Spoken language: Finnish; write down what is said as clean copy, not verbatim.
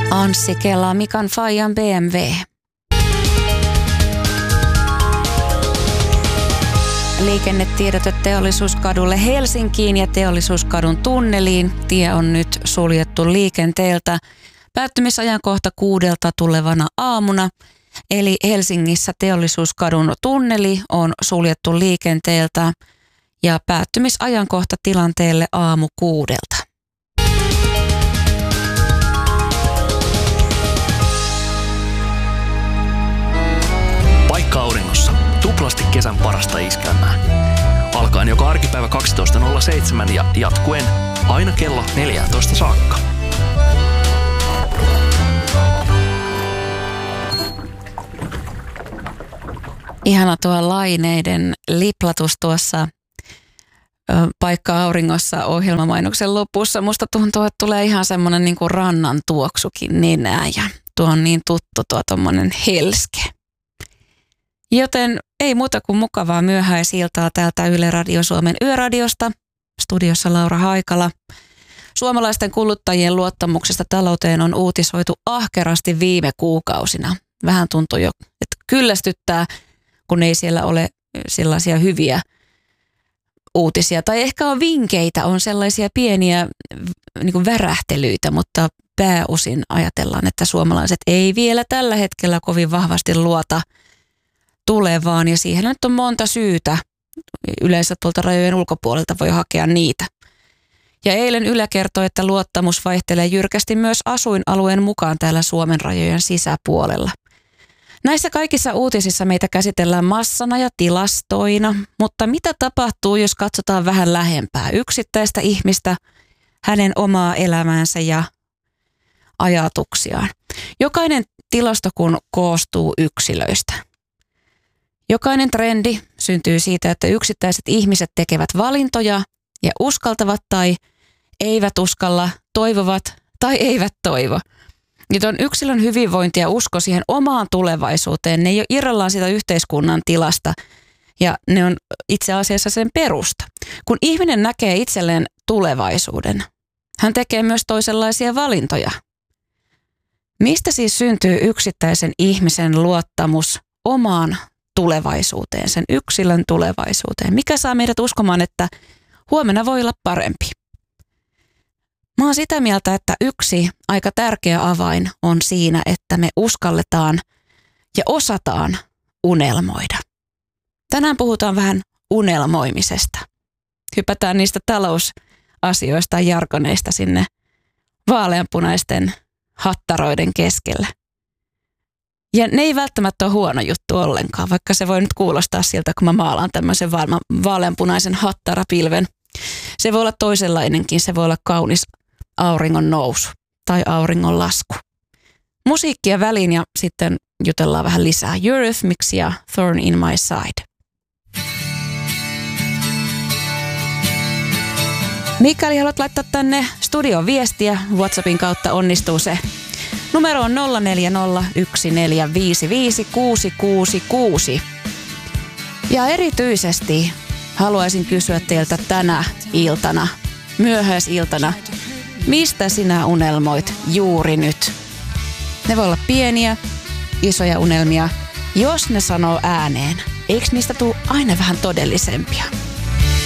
Anssi kelaa Mikan faijan BMW. Liikennetiedote Teollisuuskadulle Helsinkiin ja Teollisuuskadun tunneliin. Tie on nyt suljettu liikenteeltä. Päättymisajankohta 6 tulevana aamuna. Eli Helsingissä Teollisuuskadun tunneli on suljettu liikenteeltä ja päättymisajankohta tilanteelle aamu 6. Paikka auringossa. Tuplasti kesän parasta iskelmää. Alkaen joka arkipäivä 12.07 ja jatkuen aina kello 14 saakka. Ihana tuo laineiden liplatus tuossa Paikka auringossa ohjelmamainoksen lopussa. Musta tuntuu, että tulee ihan semmoinen niin kuin rannan tuoksukin nenään ja tuo on niin tuttu tuo tommonen helske. Joten ei muuta kuin mukavaa myöhäisiltaa täältä Yle Radio Suomen Yöradiosta. Studiossa Laura Haikala. Suomalaisten kuluttajien luottamuksesta talouteen on uutisoitu ahkerasti viime kuukausina. Vähän tuntuu jo, että kyllästyttää, kun ei siellä ole sellaisia hyviä uutisia. Tai ehkä on vinkkeitä, on sellaisia pieniä niin kuin värähtelyitä, mutta pääosin ajatellaan, että suomalaiset ei vielä tällä hetkellä kovin vahvasti luota tulevaan. Ja siihen nyt on monta syytä. Yleensä tuolta rajojen ulkopuolelta voi hakea niitä. Ja eilen Yle kertoi, että luottamus vaihtelee jyrkästi myös asuinalueen mukaan täällä Suomen rajojen sisäpuolella. Näissä kaikissa uutisissa meitä käsitellään massana ja tilastoina, mutta mitä tapahtuu, jos katsotaan vähän lähempää yksittäistä ihmistä, hänen omaa elämäänsä ja ajatuksiaan? Jokainen tilasto kun koostuu yksilöistä. Jokainen trendi syntyy siitä, että yksittäiset ihmiset tekevät valintoja ja uskaltavat tai eivät uskalla, toivovat tai eivät toivo. Nyt on yksilön hyvinvointi ja usko siihen omaan tulevaisuuteen. Ne ei ole irrallaan sitä yhteiskunnan tilasta ja ne on itse asiassa sen perusta. Kun ihminen näkee itselleen tulevaisuuden, hän tekee myös toisenlaisia valintoja. Mistä siis syntyy yksittäisen ihmisen luottamus omaan tulevaisuuteen, sen yksilön tulevaisuuteen? Mikä saa meidät uskomaan, että huomenna voi olla parempi? Mä oon sitä mieltä, että yksi aika tärkeä avain on siinä, että me uskalletaan ja osataan unelmoida. Tänään puhutaan vähän unelmoimisesta. Hypätään niistä talousasioista ja jargoneista sinne vaaleanpunaisten hattaroiden keskelle. Ja ne ei välttämättä ole huono juttu ollenkaan, vaikka se voi nyt kuulostaa siltä, kun mä maalaan tämmöisen vaaleanpunaisen hattarapilven. Se voi olla toisenlainenkin, se voi olla kaunis auringon nousu tai auringon lasku. Musiikkia väliin ja sitten jutellaan vähän lisää. Eurythmics ja Thorn in My Side. Mikäli haluat laittaa tänne studion viestiä, WhatsAppin kautta onnistuu se. Numero on 0401455666. Ja erityisesti haluaisin kysyä teiltä tänä iltana, myöhäisiltana, mistä sinä unelmoit juuri nyt? Ne voi olla pieniä, isoja unelmia. Jos ne sanoo ääneen, eikö niistä tule aina vähän todellisempia?